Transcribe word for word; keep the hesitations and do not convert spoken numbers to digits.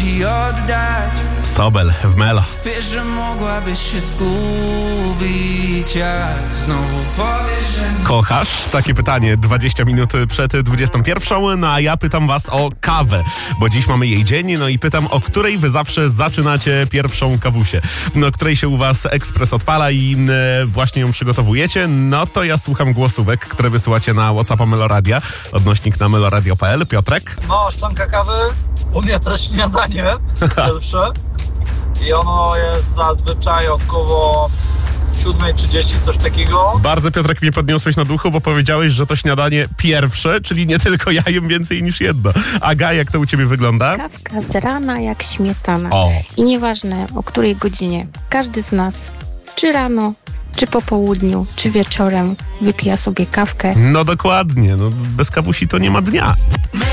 ci oddać. Sobel w Melo. Wiesz, że mogłabyś się zgubić, jak znowu powiesz, że... Kochasz? Takie pytanie dwadzieścia minut przed dwudziestą pierwszą. No a ja pytam was o kawę, bo dziś mamy jej dzień, no i pytam, o której wy zawsze zaczynacie pierwszą kawusię. No, której się u was ekspres odpala i e, właśnie ją przygotowujecie. No to ja słucham głosówek, które wysyłacie na WhatsAppa Meloradia, odnośnik na meloradio kropka p l. Piotrek? No, szklanka kawy, u mnie też śniadanie pierwsze i ono jest zazwyczaj około siódma trzydzieści, coś takiego. Bardzo, Piotrek, mnie podniosłeś na duchu, bo powiedziałeś, że to śniadanie pierwsze, czyli nie tylko ja jem więcej niż jedno. Aga, jak to u ciebie wygląda? Kawka z rana jak śmietana. O. I nieważne o której godzinie, każdy z nas, czy rano, czy po południu, czy wieczorem wypija sobie kawkę. No dokładnie, no bez kawusi to nie ma dnia.